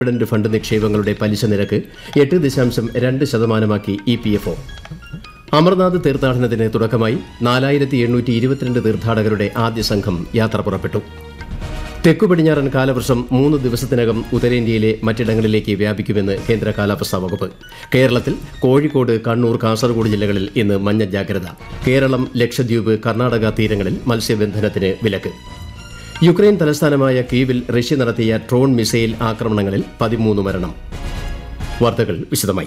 Provident fund നിക്ഷേപങ്ങളുടെ പലിശ നിരക്ക് 8.2% EPFO. Amarnath തീർത്ഥാടനത്തിന് തുടക്കമായി 4822 തീർത്ഥാടകരുടെ ആദ്യ സംഘം യാത്ര പുറപ്പെട്ടു. തെക്കു പടിഞ്ഞാറൻ കാലവർഷം 3 ദിവസത്തിനകം ഉത്തരേന്ത്യയിലെ മറ്റിടങ്ങളിലേക്ക് വ്യാപിക്കുമെന്ന് കേന്ദ്ര കാലാവസ്ഥാ വകുപ്പ്. കേരളത്തിൽ കോഴിക്കോട്, കണ്ണൂർ, കാസർഗോഡ് ജില്ലകളിൽ ഇന്ന് മഞ്ഞ ജാഗ്രത. കേരളം, ലക്ഷദ്വീപ്, കർണാടക തീരങ്ങളിൽ മത്സ്യബന്ധനത്തിന് വിലക്ക്. യുക്രൈൻ തലസ്ഥാനമായ കീവിൽ റഷ്യ നടത്തിയ ഡ്രോൺ മിസൈൽ ആക്രമണങ്ങളിൽ 13 മരണം. വാർത്തകൾ വിശദമായി.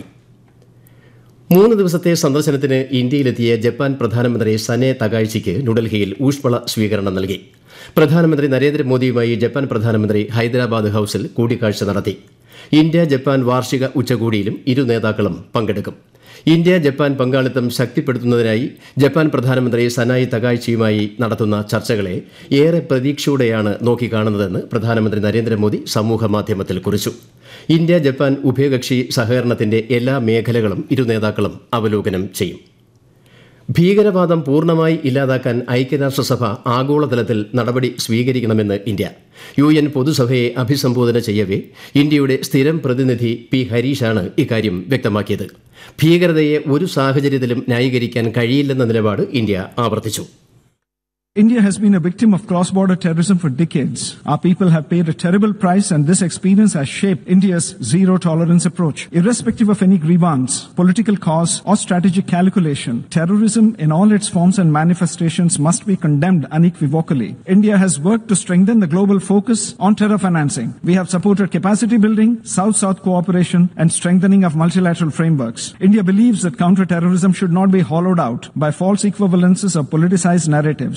3 ദിവസത്തെ സന്ദർശനത്തിന് ഇന്ത്യയിലെത്തിയ ജപ്പാൻ പ്രധാനമന്ത്രി സനെ തകായിച്ചിക്ക് ന്യൂഡൽഹിയിൽ ഊഷ്മള സ്വീകരണം നൽകി. പ്രധാനമന്ത്രി നരേന്ദ്രമോദിയുമായി ജപ്പാൻ പ്രധാനമന്ത്രി ഹൈദരാബാദ് ഹൌസിൽ കൂടിക്കാഴ്ച നടത്തി. ഇന്ത്യ ജപ്പാൻ വാർഷിക ഉച്ചകോടിയിലും ഇരു നേതാക്കളും പങ്കെടുക്കും. ഇന്ത്യ ജപ്പാൻ പങ്കാളിത്തം ശക്തിപ്പെടുത്തുന്നതിനായി ജപ്പാൻ പ്രധാനമന്ത്രി സനായി തകായിച്ചിയുമായി നടത്തുന്ന ചർച്ചകളെ ഏറെ പ്രതീക്ഷയോടെയാണ് നോക്കിക്കാണുന്നതെന്ന് പ്രധാനമന്ത്രി നരേന്ദ്രമോദി സമൂഹമാധ്യമത്തിൽ കുറിച്ചു. ഇന്ത്യ ജപ്പാൻ ഉഭയകക്ഷി സഹകരണത്തിന്റെ എല്ലാ മേഖലകളും ഇരു നേതാക്കളും അവലോകനം ചെയ്യും. ഭീകരവാദം പൂർണ്ണമായി ഇല്ലാതാക്കാൻ ഐക്യരാഷ്ട്രസഭ ആഗോളതലത്തിൽ നടപടി സ്വീകരിക്കണമെന്ന് ഇന്ത്യ. UN പൊതുസഭയെ അഭിസംബോധന ചെയ്യവേ ഇന്ത്യയുടെ സ്ഥിരം പ്രതിനിധി പി ഹരീഷാണ് ഇക്കാര്യം വ്യക്തമാക്കിയത്. ഭീകരതയെ ഒരു സാഹചര്യത്തിലും ന്യായീകരിക്കാൻ കഴിയില്ലെന്ന നിലപാട് ഇന്ത്യ ആവർത്തിച്ചു. India has been a victim of cross-border terrorism for decades. Our people have paid a terrible price, and this experience has shaped India's zero-tolerance approach. Irrespective of any grievance, political cause, or strategic calculation, terrorism in all its forms and manifestations must be condemned unequivocally. India has worked to strengthen the global focus on terror financing. We have supported capacity building, South-South cooperation, and strengthening of multilateral frameworks. India believes that counter-terrorism should not be hollowed out by false equivalences or politicized narratives.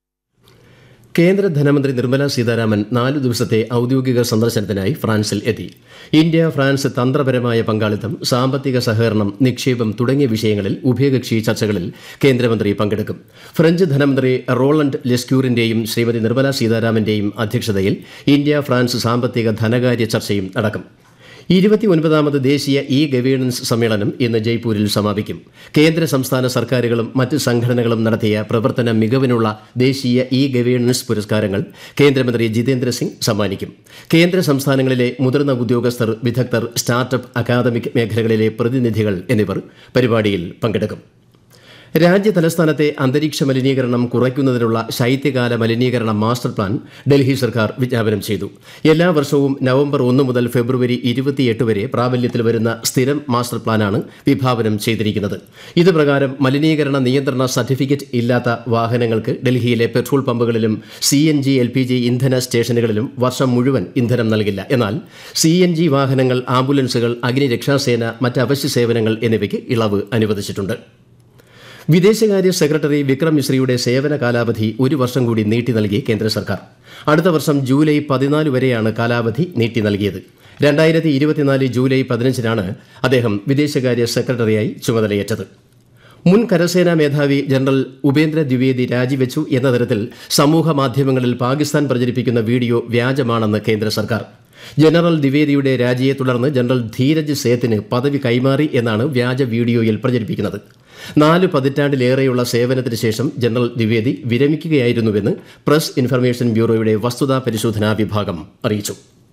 കേന്ദ്ര ധനമന്ത്രി നിർമ്മല സീതാരാമൻ 4 ദിവസത്തെ ഔദ്യോഗിക സന്ദർശനത്തിനായി ഫ്രാൻസിൽ എത്തി. India France തന്ത്രപരമായ പങ്കാളിത്തം, സാമ്പത്തിക സഹകരണം, നിക്ഷേപം തുടങ്ങിയ വിഷയങ്ങളിൽ ഉഭയകക്ഷി ചർച്ചകളിൽ കേന്ദ്രമന്ത്രി പങ്കെടുക്കും. ഫ്രഞ്ച് ധനമന്ത്രി റോളണ്ട് ലെസ്ക്യൂറിന്റെയും ശ്രീമതി നിർമ്മല സീതാരാമന്റെയും അധ്യക്ഷതയിൽ ഇന്ത്യ ഫ്രാൻസ് സാമ്പത്തിക ധനകാര്യ ചർച്ചയും നടക്കും. 29ാമത് ദേശീയ ഗവേണൻസ് സമ്മേളനം ഇന്ന് ജയ്പൂരിൽ സമാപിക്കും. കേന്ദ്ര സംസ്ഥാന സർക്കാരുകളും മറ്റ് സംഘടനകളും നടത്തിയ പ്രവർത്തന മികവിനുള്ള ദേശീയ ഗവേണൻസ് പുരസ്കാരങ്ങൾ കേന്ദ്രമന്ത്രി ജിതേന്ദ്ര സിംഗ് സമ്മാനിക്കും. കേന്ദ്ര സംസ്ഥാനങ്ങളിലെ മുതിർന്ന ഉദ്യോഗസ്ഥർ, വിദഗ്ധർ, സ്റ്റാർട്ടപ്പ്, അക്കാദമിക് മേഖലകളിലെ പ്രതിനിധികൾ എന്നിവർ പരിപാടിയിൽ പങ്കെടുക്കും. രാജ്യതലസ്ഥാനത്തെ അന്തരീക്ഷ മലിനീകരണം കുറയ്ക്കുന്നതിനുള്ള ശൈത്യകാല മലിനീകരണ മാസ്റ്റർ പ്ലാൻ ഡൽഹി സർക്കാർ വിജ്ഞാപനം ചെയ്തു. എല്ലാ വർഷവും നവംബർ 1 മുതൽ ഫെബ്രുവരി 28 വരെ പ്രാബല്യത്തിൽ വരുന്ന സ്ഥിരം മാസ്റ്റർ പ്ലാനാണ് വിഭാവനം ചെയ്തിരിക്കുന്നത്. ഇതുപ്രകാരം മലിനീകരണ നിയന്ത്രണ സർട്ടിഫിക്കറ്റ് ഇല്ലാത്ത വാഹനങ്ങൾക്ക് ഡൽഹിയിലെ പെട്രോൾ പമ്പുകളിലും CNG LPG ഇന്ധന സ്റ്റേഷനുകളിലും വർഷം മുഴുവൻ ഇന്ധനം നൽകില്ല. എന്നാൽ CNG വാഹനങ്ങൾ, ആംബുലൻസുകൾ, അഗ്നിരക്ഷാസേന, മറ്റ് അവശ്യ സേവനങ്ങൾ എന്നിവയ്ക്ക് ഇളവ് അനുവദിച്ചിട്ടുണ്ട്. വിദേശകാര്യ സെക്രട്ടറി വിക്രം മിശ്രിയുടെ സേവന കാലാവധി 1 വർഷം കൂടി നീട്ടി നൽകി കേന്ദ്ര സർക്കാർ. അടുത്ത വർഷം ജൂലൈ 14 വരെയാണ് കാലാവധി നീട്ടി നൽകിയത്. 2024 ജൂലൈ 15-നാണ് അദ്ദേഹം വിദേശകാര്യ സെക്രട്ടറിയായി ചുമതലയേറ്റത്. മുൻ കരസേനാ മേധാവി ജനറൽ ഉപേന്ദ്ര ദ്വിവേദി രാജിവെച്ചു എന്ന തരത്തിൽ സമൂഹ മാധ്യമങ്ങളിൽ പാകിസ്ഥാൻ പ്രചരിപ്പിക്കുന്ന വീഡിയോ വ്യാജമാണെന്ന് കേന്ദ്ര സർക്കാർ. ജനറൽ ദ്വിവേദിയുടെ രാജിയെ തുടർന്ന് ജനറൽ ധീരജ് സേത്തിന് പദവി കൈമാറി എന്നാണ് വ്യാജ വീഡിയോയിൽ പ്രചരിപ്പിക്കുന്നത്. 4 പതിറ്റാണ്ടിലേറെയുള്ള സേവനത്തിന് ശേഷം ജനറൽ ദ്വിവേദി വിരമിക്കുകയായിരുന്നുവെന്ന് പ്രസ് ഇൻഫർമേഷൻ ബ്യൂറോയുടെ വസ്തുതാ പരിശോധനാ വിഭാഗം അറിയിച്ചു.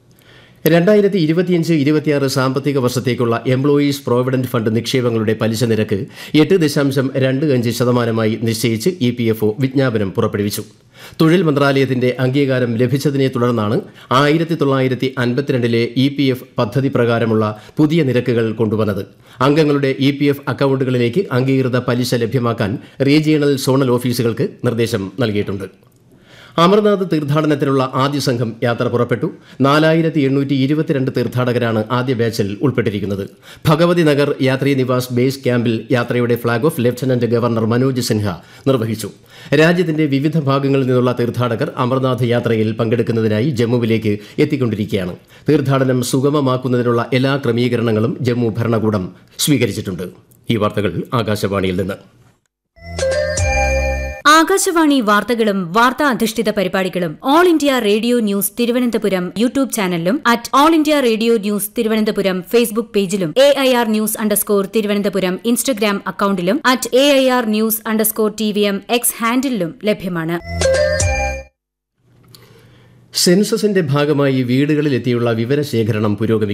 2025-26 സാമ്പത്തിക വർഷത്തേക്കുള്ള എംപ്ലോയീസ് പ്രോവിഡന്റ് ഫണ്ട് നിക്ഷേപങ്ങളുടെ പലിശ നിരക്ക് 8.25% നിശ്ചയിച്ച് EPFO വിജ്ഞാപനം പുറപ്പെടുവിച്ചു. തൊഴിൽ മന്ത്രാലയത്തിന്റെ അംഗീകാരം ലഭിച്ചതിനെ തുടർന്നാണ് 1952-ലെ EPF പദ്ധതി പ്രകാരമുള്ള പുതിയ നിരക്കുകൾ കൊണ്ടുവന്നത്. അംഗങ്ങളുടെ EPF അക്കൌണ്ടുകളിലേക്ക് അംഗീകൃത പലിശ ലഭ്യമാക്കാൻ റീജിയണൽ സോണൽ ഓഫീസുകൾക്ക് നിർദ്ദേശം നൽകിയിട്ടുണ്ട്. അമർനാഥ് തീർത്ഥാടനത്തിനുള്ള ആദ്യ സംഘം യാത്ര പുറപ്പെട്ടു. 4822 തീർത്ഥാടകരാണ് ആദ്യ ബാച്ചിൽ ഉൾപ്പെട്ടിരിക്കുന്നത്. ഭഗവതി നഗർ യാത്രീ നിവാസ് ബേസ് ക്യാമ്പിൽ യാത്രയുടെ flag off lieutenant governor Manoj Sinha നിർവഹിച്ചു. രാജ്യത്തിന്റെ വിവിധ ഭാഗങ്ങളിൽ നിന്നുള്ള തീർത്ഥാടകർ അമർനാഥ് യാത്രയിൽ പങ്കെടുക്കുന്നതിനായി ജമ്മുവിലേക്ക് എത്തിക്കൊണ്ടിരിക്കുകയാണ്. തീർത്ഥാടനം സുഗമമാക്കുന്നതിനുള്ള എല്ലാ ക്രമീകരണങ്ങളും ജമ്മു ഭരണകൂടം സ്വീകരിച്ചിട്ടുണ്ട്. ഈ വാർത്തകൾ ആകാശവാണിയിൽ നിന്ന്. ആകാശവാണി വാർത്തകളും വാർത്താ അധിഷ്ഠിത പരിപാടികളും all India radio news Thiruvananthapuram YouTube ചാനലിലും all India radio news Thiruvananthapuram Facebook പേജിലും AIR ന്യൂസ് _തിരുവനന്തപുരം ഇൻസ്റ്റഗ്രാം അക്കൌണ്ടിലും AIR ന്യൂസ് _TVM X ഹാൻഡിലും ലഭ്യമാണ്. സെൻസസിന്റെ ഭാഗമായി വീടുകളിലെത്തിയുള്ള വിവരശേഖരണം പുരോഗമിക്കുന്നു.